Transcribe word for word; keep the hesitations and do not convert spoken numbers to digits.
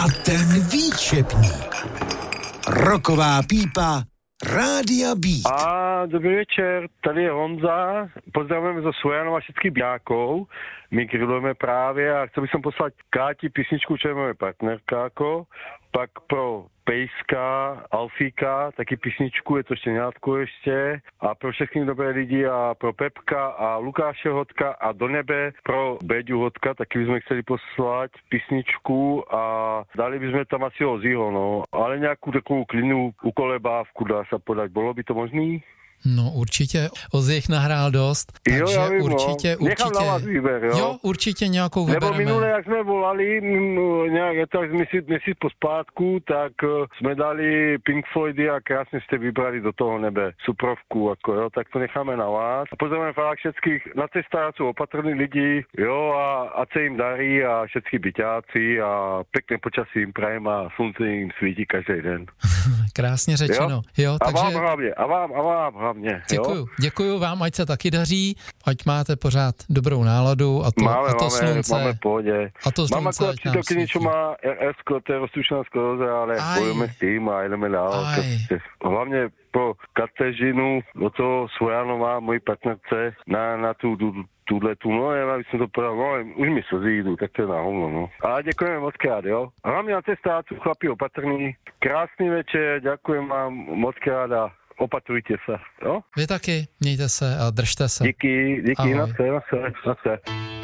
ten výčepník. Roková pípa Rádia Beat. A dobrý večer, tady je Honza, pozdravujeme zo Svojanova všetkých biákov, my grillujeme právě a chcel by som poslať Káti písničku, čo je moje partnerka, ako, pak pro Pejska, Alfíka, taky písničku, je to štěňátko ještě, a pro všechny dobré lidi a pro Pepka a Lukáše Hodka a do nebe pro Béďu Hodka, taky bychom chceli poslať písničku a dali bychom tam asi Ozzyho, no, ale nějakou takovou klidnou ukolebávku, dá se podať, bylo by to možný? No určitě, Ozych nahrál dost, takže jo, já vím, určitě, no. určitě. Nechám na vás výber, jo? Jo, určitě nějakou vybereme. Nebo minule, jak jsme volali, nějak, tak měsíc, měsíc pospátku, tak uh, jsme dali Pink Floydy a krásně jste vybrali do toho nebe suprovku, jako jo, tak to necháme na vás. A pozdravujeme fakt všetkých, na cestách jsou opatrní lidi, jo, a ať se jim darí a všetky byťáci a pěkné počasí jim prajem a slunce jim svítí každý den. Krásně řečeno. Jo, jo takže... A vám hlavně, a vám, a vám hlavně. Děkuju, jo? děkuju vám, ať se taky daří, ať máte pořád dobrou náladu a to, máme, a to máme, slunce. Máme v pohodě. A to mám slunce, akorát přítelky niečo má er es, to je roztušená skleróza, ale bojujeme s tým a jdeme dál. Hlavně pro Kateřinu, do toho Svojanova, mojí partnerce, na, na tu, tu tuhle tu, no, já bych to podal, no, už mi slzy jdu, tak to je na hovno, no. A děkujeme moc krát, jo. A hlavně na cestách jsou chlapi opatrní. Krásný večer, děkujem vám moc krát a opatrujte se, jo. Vy taky, mějte se a držte se. Díky, díky, na se, na se, na se.